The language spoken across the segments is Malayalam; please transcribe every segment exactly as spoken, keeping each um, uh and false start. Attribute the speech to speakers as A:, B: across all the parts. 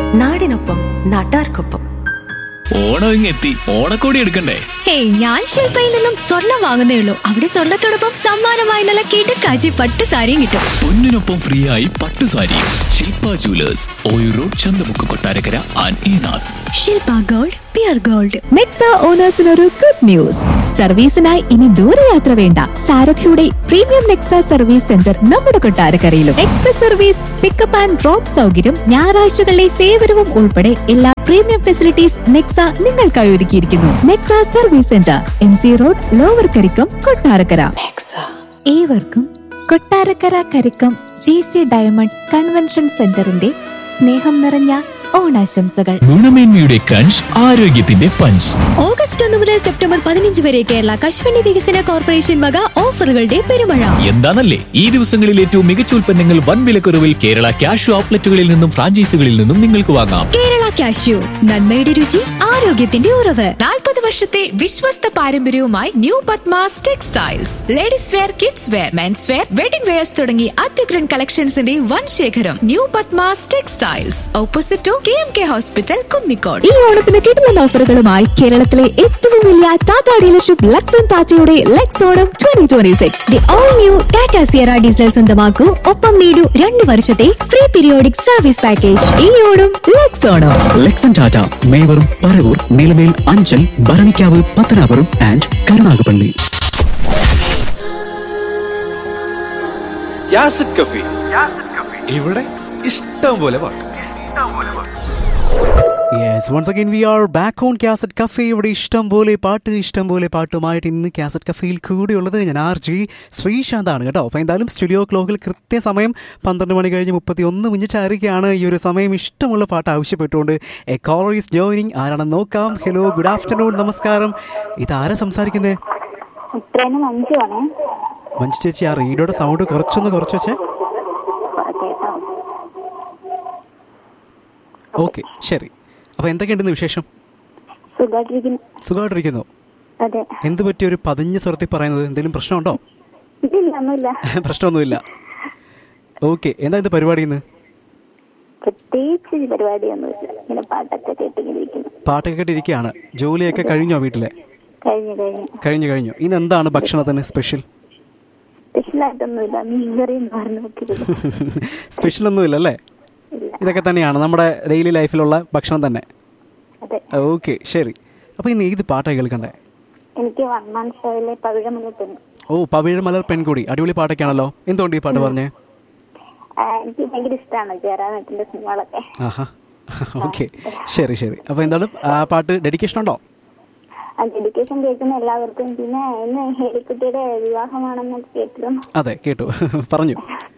A: നാടിനൊപ്പം നാട്ടാർക്കൊപ്പം.
B: ഓണം ഇങ്ങെത്തി, ഓണക്കോടി എടുക്കണ്ടേ?
C: ഹേയ്, ഞാൻ ശില്പയിൽ നിന്നും സ്വർണം വാങ്ങുന്നേ ഉള്ളൂ. അവിടെ സ്വർണത്തോടൊപ്പം സമ്മാനമായി നല്ല കിടക്കാച്ചി പട്ട് സാരിയും കിട്ടും.
B: പൊന്നിനൊപ്പം ഫ്രീ ആയി പട്ട് സാരി. ശില്പ jewellers, Oyoor road, Chanthamukku, Kottarakkara and ഈനാഥ്.
C: Shilpa gold, peer gold.
D: Nexa ഓണേഴ്സിനൊരു good news. സർവീസിനായി ഇനി ദൂരയാത്ര വേണ്ട. സാരഥിയുടെ പ്രീമിയം നെക്സ സർവീസ് സെന്റർ നമ്മുടെ കൊട്ടാരക്കരയിലും. Express service, pickup and drop സൗകര്യം, ഞായറാഴ്ചകളിലെ സേവനവും ഉൾപ്പെടെ എല്ലാ പ്രീമിയം ഫെസിലിറ്റീസ് നെക്സ നിങ്ങൾക്കായി ഒരുക്കിയിരിക്കുന്നു. Nexa service centre, M C road, lower Karikkam, Kottarakkara. ഏവർക്കും Kottarakkara Karikkam G C diamond convention സെന്ററിന്റെ സ്നേഹം നിറഞ്ഞ ഓണാശംസകൾ.
B: ഗുണമേന്മയുടെ ക്രഞ്ച്, ആരോഗ്യത്തിന്റെ പഞ്ച്.
C: ഓഗസ്റ്റ് ഒന്ന് മുതൽ സെപ്റ്റംബർ പതിനഞ്ച് വരെ കേരള കശുവണ്ടി വികസന കോർപ്പറേഷൻ വക ഓഫറുകളുടെ പെരുമഴ.
B: എന്താണല്ലേ ഈ ദിവസങ്ങളിൽ ഏറ്റവും മികച്ച ഉൽപ്പന്നങ്ങൾ വൻ വിലക്കുറവിൽ കേരള കാഷ്യൂ ഔട്ട്ലെറ്റുകളിൽ നിന്നും ഫ്രാഞ്ചൈസികളിൽ നിന്നും നിങ്ങൾക്ക് വാങ്ങാം.
C: കേരള കാഷ്യൂ, നന്മയുടെ രുചി, ആരോഗ്യത്തിന്റെ ഉറവ്.
E: നാൽപ്പത് വർഷത്തെ വിശ്വസ്ത പാരമ്പര്യവുമായി new Padmas textiles. Ladies wear, kids wear, men's wear, wedding wears തുടങ്ങി അത്യുഗ്രൻ കളക്ഷൻസിന്റെ വൻ ശേഖരം. New Padmas textiles, opposite to K M K hospital, Kunnicode.
D: ഈ ഓണത്തിന് കിട്ടുന്ന ഓഫറുകളുമായി കേരളത്തിലെ ഏറ്റവും വലിയ ടാറ്റ ഡീലർഷിപ്പ് ലക്സൺ ടാറ്റയുടെ Lex Onam twenty twenty six.
C: The all new Tata Sierra diesel സ്വന്തമാക്കൂ. ഒപ്പം നേടൂ രണ്ട് വർഷത്തെ ഫ്രീ പീരിയോഡിക് സർവീസ് പാക്കേജ്.
D: ഈ Onam Lex Onam.
F: ലെക്സൺ Tata, മേവറും, Paravur, Nilamel, Anchal, Bharanikkavu, Pathanapuram and Karunagappally.
G: യാസിഡ് cafe, ഇവിടെ ഇഷ്ടം പോലെ പാട്ട്.
H: Yes, once again we are back on Cassette Cafe. ഇവിടെ ഇഷ്ടം പോലെ പാട്ട് ഇഷ്ടം പോലെ പാട്ടുമായിട്ട് ഇന്ന് കാസറ്റ് കഫേയിൽ കൂടെയുള്ളത് ഞാൻ ആർ ജി ശ്രീശാന്താണ് കേട്ടോ. അപ്പോൾ എന്തായാലും സ്റ്റുഡിയോ ക്ലോക്കിൽ കൃത്യസമയം പന്ത്രണ്ട് മണി കഴിഞ്ഞ് മുപ്പത്തി ഒന്ന് മിനിറ്റ് ആയിരിക്കുകയാണ്. ഈ ഒരു സമയം ഇഷ്ടമുള്ള പാട്ട് ആവശ്യപ്പെട്ടുകൊണ്ട് എ കോളർ ഈസ് ജോയിനിങ്. ആരാണെന്ന് നോക്കാം. ഹലോ, ഗുഡ് ആഫ്റ്റർനൂൺ, നമസ്കാരം. ഇതാരാ സംസാരിക്കുന്നത്? മഞ്ജു ചേച്ചി, ആ റേഡിയോയുടെ സൗണ്ട് കുറച്ചൊന്ന് കുറച്ച് വെച്ചേ. ഓക്കെ, ശരി. അപ്പൊ എന്തൊക്കെയുണ്ടെന്ന് വിശേഷം? സുഖമായിട്ടിരിക്കുന്നു. എന്ത് പറ്റി ഒരു പതിഞ്ഞ സ്വരത്തിൽ പറയുന്നത്? എന്തെങ്കിലും പ്രശ്നമുണ്ടോ? പ്രശ്നമൊന്നുമില്ല. ഓക്കെ, എന്താ ഇത് പരിപാടി? ഇന്ന് പാട്ടൊക്കെ കേട്ടിരിക്കുകയാണ്. ജോലിയൊക്കെ കഴിഞ്ഞോ വീട്ടിലെ? കഴിഞ്ഞു കഴിഞ്ഞു. ഇന്ന് എന്താണ് ഭക്ഷണത്തിന് സ്പെഷ്യൽ? സ്പെഷ്യൽ ഒന്നുമില്ല അല്ലേ? ഇതൊക്കെ തന്നെയാണ് നമ്മുടെ ഡെയിലി ലൈഫിലുള്ള ഭക്ഷണം തന്നെ. ഓക്കെ, ശരി. അപ്പൊ ഇന്ന് ഏത് പാട്ടാണ് കേൾക്കണ്ടേ? ഓ, പവിഴമലർ പെൺകുടി, അടിപൊളി പാട്ടൊക്കെയാണല്ലോ. എന്തുകൊണ്ട് ഈ പാട്ട് പറഞ്ഞേ? ആഹാ, ഓക്കെ, ശരി ശരി. അപ്പൊ എന്താണ് ആ പാട്ട് ഡെഡിക്കേഷൻ ഉണ്ടോ?
I: ഡെഡിക്കേഷൻ കേൾക്കുന്ന എല്ലാവർക്കും. പിന്നെ ഇന്ന് ഹേലിക്കുട്ടിയുടെ വിവാഹമാണെന്ന് കേട്ടു.
H: അതെ, കേട്ടു. പറഞ്ഞു.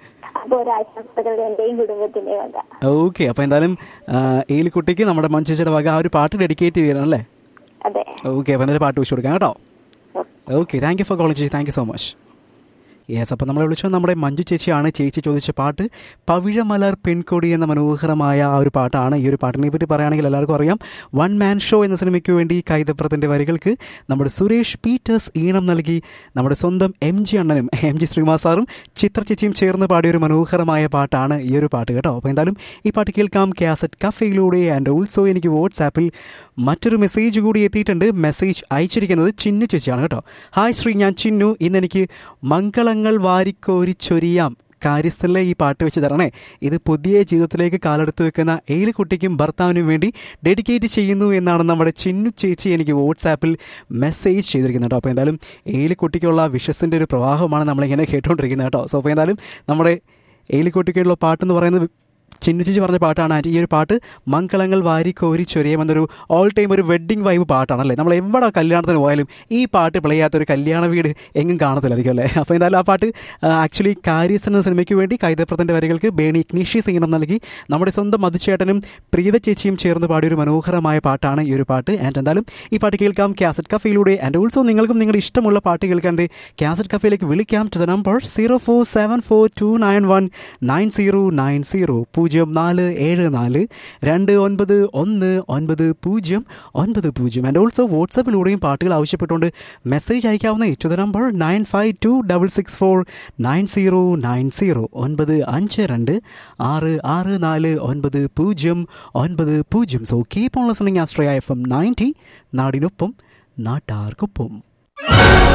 H: ഓക്കെ, അപ്പൊ എന്തായാലും ഏലിക്കുട്ടിക്ക് നമ്മുടെ മഞ്ജുചേച്ചിയുടെ വക ആ ഒരു പാട്ട് ഡെഡിക്കേറ്റ് ചെയ്യണം അല്ലേ? ഓക്കെ, അപ്പൊ എന്തായാലും പാട്ട് വെച്ച് കൊടുക്കാം കേട്ടോ. Okay, thank you for calling ചേച്ചി, thank you so much. Yes, അപ്പോൾ നമ്മളെ വിളിച്ചത് നമ്മുടെ മഞ്ജു ചേച്ചിയാണ്. ചേച്ചി ചോദിച്ച പാട്ട് പവിഴമലർ പെൺകൊടി എന്ന മനോഹരമായ ആ ഒരു പാട്ടാണ്. ഈ ഒരു പാട്ടിനെ പറ്റി പറയുകയാണെങ്കിൽ എല്ലാവർക്കും അറിയാം. വൺ മാൻ ഷോ എന്ന സിനിമയ്ക്ക് വേണ്ടി കൈതപ്രത്തിൻ്റെ വരികൾക്ക് നമ്മുടെ സുരേഷ് പീറ്റേഴ്സ് ഈണം നൽകി നമ്മുടെ സ്വന്തം M G അണ്ണനും M G Srinivas സാറും ചിത്ര ചേച്ചിയും ചേർന്ന് പാടിയ ഒരു മനോഹരമായ പാട്ടാണ് ഈ ഒരു പാട്ട് കേട്ടോ. അപ്പോൾ എന്തായാലും ഈ പാട്ട് കേൾക്കാം കാസറ്റ് കഫേയിലൂടെ. ആൻഡ് ഓൾസോ എനിക്ക് വാട്സാപ്പിൽ മറ്റൊരു മെസ്സേജ് കൂടി എത്തിയിട്ടുണ്ട്. മെസ്സേജ് അയച്ചിരിക്കുന്നത് ചിന്നു ചേച്ചിയാണ് കേട്ടോ. ഹായ് ശ്രീ, ഞാൻ ചിന്നു. ഇന്നെനിക്ക് മംഗളങ്ങൾ വാരിക്കോരി ചൊരിയാം കാര്യസ്ഥലെ ഈ പാട്ട് വെച്ച് തരണേ. ഇത് പുതിയ ജീവിതത്തിലേക്ക് കാലെടുത്ത് വെക്കുന്ന ഏലിക്കുട്ടിക്കും ഭർത്താവിനും വേണ്ടി ഡെഡിക്കേറ്റ് ചെയ്യുന്നു എന്നാണ് നമ്മുടെ ചിന്നു ചേച്ചി എനിക്ക് വാട്സാപ്പിൽ മെസ്സേജ് ചെയ്തിരിക്കുന്നത് കേട്ടോ. അപ്പോൾ എന്തായാലും ഏലിക്കുട്ടിക്കുള്ള വിഷസിൻ്റെ ഒരു പ്രവാഹമാണ് നമ്മളിങ്ങനെ കേട്ടുകൊണ്ടിരിക്കുന്നത് കേട്ടോ. സോ അപ്പോൾ എന്തായാലും നമ്മുടെ ഏലിക്കുട്ടിക്കുള്ള പാട്ടെന്ന് പറയുന്നത് ചിന്നു ചേച്ചി പറഞ്ഞ പാട്ടാണ്. ഈ ഒരു പാട്ട് മംഗളങ്ങൾ വാരി കോരി ചൊരിയം എന്നൊരു ഓൾ ടൈം ഒരു വെഡ്ഡിങ് വൈബ് പാട്ടാണല്ലേ. നമ്മൾ എവിടെ കല്യാണത്തിന് പോയാലും ഈ പാട്ട് പ്ലേ ചെയ്യാത്തൊരു കല്യാണ വീട് എങ്ങും കാണത്തില്ലായിരിക്കും അല്ലേ. അപ്പോൾ എന്തായാലും ആ പാട്ട് ആക്ച്വലി കാരിയസ് എന്ന സിനിമയ്ക്ക് വേണ്ടി കൈതപ്രത്തിൻ്റെ വരികൾക്ക് ബേണി ഇഗ്നീഷ്യസ് ഈണം നൽകി നമ്മുടെ സ്വന്തം മധുചേട്ടനും പ്രീത ചേച്ചിയും ചേർന്ന് പാടിയൊരു മനോഹരമായ പാട്ടാണ് ഈ ഒരു പാട്ട്. ആൻഡ് എന്തായാലും ഈ പാട്ട് കേൾക്കാം കാസറ്റ് കഫേയിലൂടെ. ആൻഡ് ഓൾസോ നിങ്ങൾക്കും നിങ്ങളുടെ ഇഷ്ടമുള്ള പാട്ട് കേൾക്കാണ്ട് കാസറ്റ് കഫേയിലേക്ക് വിളിക്കാം to the number zero four seven four to nine one nine zero nine zero. പൂജ്യം നാല് ഏഴ് നാല് രണ്ട് ഒൻപത് ഒന്ന് ഒൻപത് പൂജ്യം ഒൻപത് പൂജ്യം ആൻഡ് ഓൾസോ വാട്സാപ്പിലൂടെയും പാട്ടുകൾ ആവശ്യപ്പെട്ടുകൊണ്ട് message അയക്കാവുന്ന to the number nine five to double six four nine zero nine zero ഒൻപത് അഞ്ച് രണ്ട് ആറ് ആറ് നാല് ഒൻപത് പൂജ്യം ഒൻപത് പൂജ്യം. So keep on listening Australia F M ninety, നാടിനൊപ്പം നാട്ടാർക്കൊപ്പം.